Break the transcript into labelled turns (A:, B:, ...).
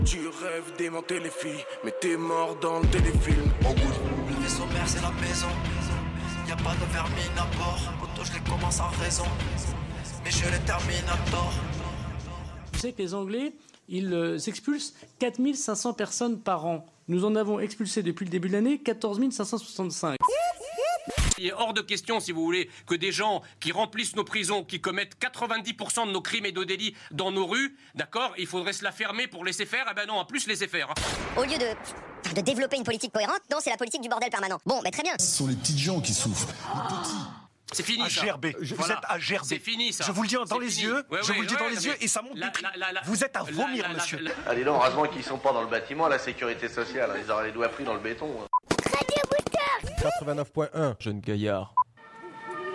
A: Tu rêves d'aimanter les filles, mais t'es mort dans le téléfilm.
B: Le vaisseau mère c'est la maison. Y'a pas de vermine à bord. Auto je les commence en raison, mais je les termine à tort.
C: Vous savez que les Anglais, ils expulsent 4500 personnes par an. Nous en avons expulsé depuis le début de l'année 14 565.
D: Il est hors de question, si vous voulez, que des gens qui remplissent nos prisons, qui commettent 90% de nos crimes et de délits dans nos rues, d'accord, il faudrait se la fermer pour laisser faire. Eh ben non, en plus laisser faire.
E: Au lieu de développer une politique cohérente, non, c'est la politique du bordel permanent. Bon, mais très bien.
F: Ce sont les petites gens qui souffrent. Les petits.
D: C'est fini, ça.
G: AGRB. Vous êtes AGRB.
D: C'est fini, ça.
G: Je vous le dis dans les
D: fini.
G: yeux.
D: Ouais,
G: je vous le dis dans les
D: mais
G: yeux et ça monte du prix. Vous êtes à vomir, monsieur.
H: Allez, non, heureusement qu'ils sont pas dans le bâtiment, la sécurité sociale. Ils auraient les doigts pris dans le béton.
I: 89.1 Jeune Gaillard.